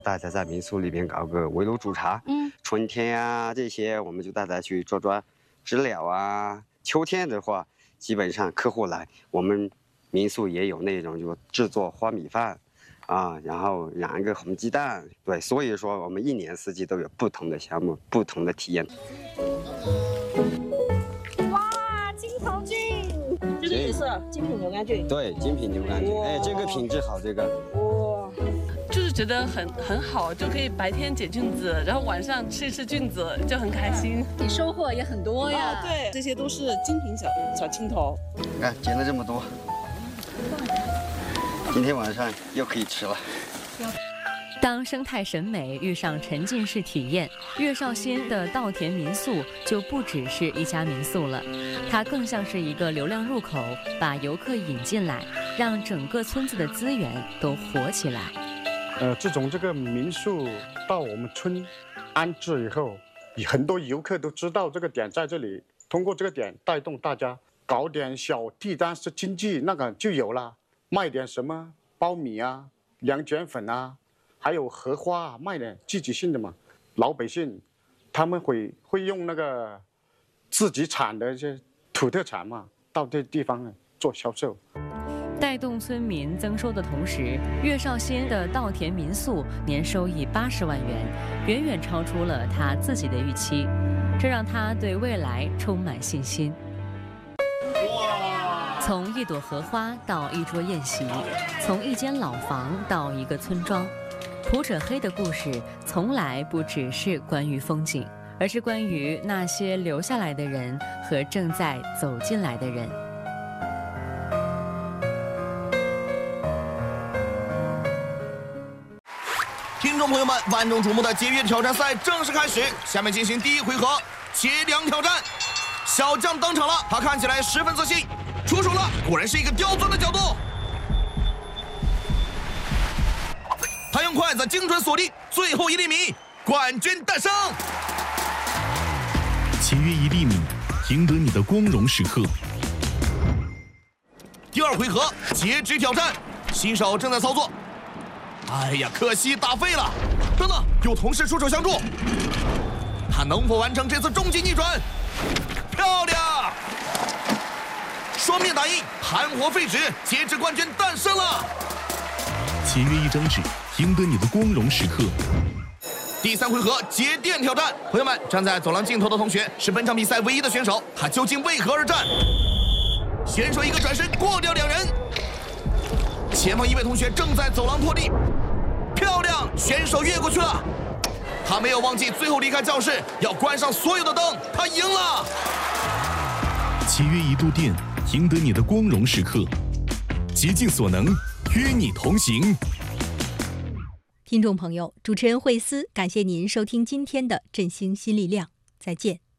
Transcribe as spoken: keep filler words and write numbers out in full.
大家在民宿里面搞个围炉煮茶， 嗯， 春天啊这些我们就带大家去抓抓知了啊。秋天的话，基本上客户来，我们民宿也有那种就制作花米饭，啊，然后养一个红鸡蛋，对，所以说我们一年四季都有不同的项目，不同的体验。 哇，金头菌，这个也是精品牛肝菌， 对，精品牛肝菌，哎，这个品质好，这个。 哇， 就是觉得很很好，就可以白天解菌子，然后晚上吃一吃菌子，就很开心。 你收获也很多呀。 啊，对，这些都是精品小小青头。 你看，捡了这么多，今天晚上又可以吃了。 当生态审美遇上沉浸式体验，岳绍兴的稻田民宿就不只是一家民宿了，它更像是一个流量入口，把游客引进来，让整个村子的资源都活起来。 呃，自从这个民宿到我们村安置以后，很多游客都知道这个点在这里，通过这个点带动大家搞点小地单式经济，那个就有了，卖点什么苞米啊、凉卷粉啊。还有荷花啊，卖点季节性的嘛，老百姓他们会会用那个自己产的一些土特产嘛，到这地方做销售， 带动村民增收的同时，岳绍兴的稻田民宿年收益八十万元，远远超出了他自己的预期，这让他对未来充满信心。从一朵荷花到一桌宴席，从一间老房到一个村庄。普者黑的故事从来不只是关于风景，而是关于那些留下来的人和正在走进来的人。 听众朋友们，万众瞩目的节约挑战赛正式开始，下面进行第一回合节粮挑战。小将登场了，他看起来十分自信，出手了，果然是一个刁钻的角度。他用筷子精准锁定最后一粒米，冠军诞生。 节约一粒米，赢得你的光荣时刻。 第二回合截肢挑战，新手正在操作。哎呀，可惜打废了。等等，有同事出手相助，他能否完成这次终极逆转？漂亮！双面打印，盘活废纸，截肢冠军诞生了。 节约一张纸，赢得你的光荣时刻。 第三回合节电挑战，朋友们，站在走廊尽头的同学是本场比赛唯一的选手，他究竟为何而战？选手一个转身过掉两人，前方一位同学正在走廊拖地，漂亮，选手越过去了。他没有忘记最后离开教室要关上所有的灯，他赢了。 节约一度电，赢得你的光荣时刻。竭尽所能，与你同行。 听众朋友，主持人惠思感谢您收听今天的振兴新力量，再见。